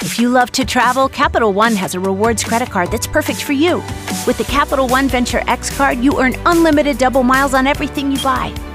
If you love to travel, Capital One has a rewards credit card that's perfect for you. With the Capital One Venture X card, you earn unlimited double miles on everything you buy.